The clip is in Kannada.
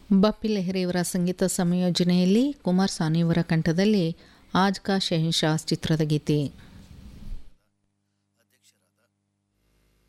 ಬಪ್ಪಿ ಲೆಹರಿಯವರ ಸಂಗೀತ ಸಂಯೋಜನೆಯಲ್ಲಿ ಕುಮಾರ್ ಸಾನಿಯವರ ಕಂಠದಲ್ಲಿ ಆಜ್ ಕಾ ಶೆಹನ್ಶಾಹ್ ಚಿತ್ರದ ಗೀತೆ.